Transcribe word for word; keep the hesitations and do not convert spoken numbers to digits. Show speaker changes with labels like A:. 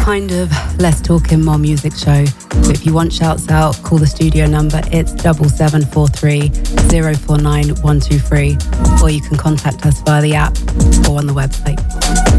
A: kind of less talking, more music show. So if you want shouts out, call the studio number. It's double seven four three zero four nine one two three, or you can contact us via the app or on the website.